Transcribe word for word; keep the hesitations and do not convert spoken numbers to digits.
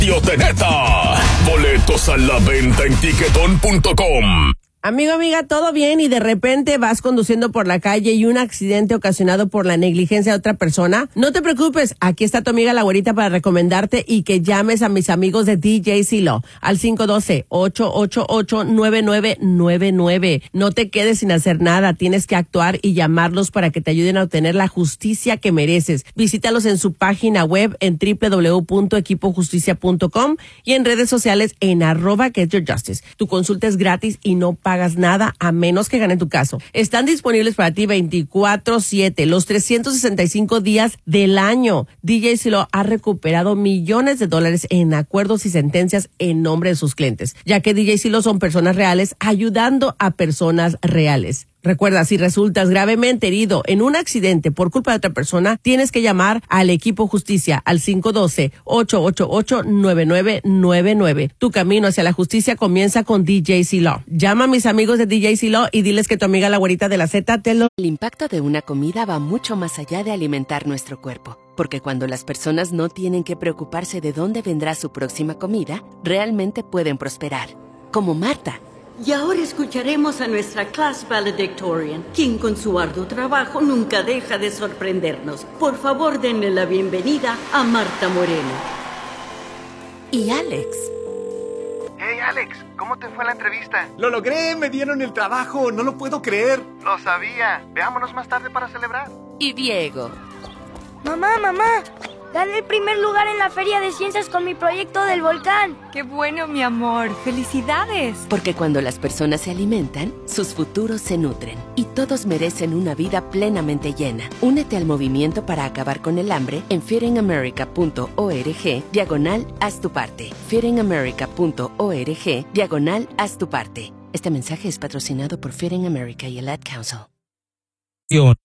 Tioteneta. Boletos a la venta en tiquetón punto com. Amigo, amiga, todo bien y de repente vas conduciendo por la calle y un accidente ocasionado por la negligencia de otra persona. No te preocupes, aquí está tu amiga la güerita para recomendarte y que llames a mis amigos de D J Silo al cinco uno dos, ocho ocho ocho, nueve nueve nueve nueve. No te quedes sin hacer nada, tienes que actuar y llamarlos para que te ayuden a obtener la justicia que mereces. Visítalos en su página web en doble u doble u doble u punto equipo justicia punto com y en redes sociales en arroba Get Your Justice. Tu consulta es gratis y no pagas nada a menos que gane tu caso. Están disponibles para ti veinticuatro siete, los trescientos sesenta y cinco días del año. D J Silo ha recuperado millones de dólares en acuerdos y sentencias en nombre de sus clientes, ya que D J Silo son personas reales ayudando a personas reales. Recuerda, si resultas gravemente herido en un accidente por culpa de otra persona, tienes que llamar al equipo justicia al cinco uno dos, ocho ocho ocho, nueve nueve nueve nueve. Tu camino hacia la justicia comienza con D J Silo. Llama a mis amigos de D J Silo y diles que tu amiga la güerita de la Z te lo... El impacto de una comida va mucho más allá de alimentar nuestro cuerpo. Porque cuando las personas no tienen que preocuparse de dónde vendrá su próxima comida, realmente pueden prosperar. Como Marta. Y ahora escucharemos a nuestra class valedictorian, quien con su arduo trabajo nunca deja de sorprendernos. Por favor, denle la bienvenida a Marta Moreno. Y Alex. Hey Alex, ¿cómo te fue la entrevista? Lo logré, me dieron el trabajo, no lo puedo creer. Lo sabía, veámonos más tarde para celebrar. Y Diego. Mamá, mamá, gané el primer lugar en la Feria de Ciencias con mi proyecto del volcán. ¡Qué bueno, mi amor! ¡Felicidades! Porque cuando las personas se alimentan, sus futuros se nutren. Y todos merecen una vida plenamente llena. Únete al movimiento para acabar con el hambre en feedingamerica.org diagonal haz tu parte. feedingamerica.org diagonal haz tu parte. Este mensaje es patrocinado por Feeding America y el Ad Council.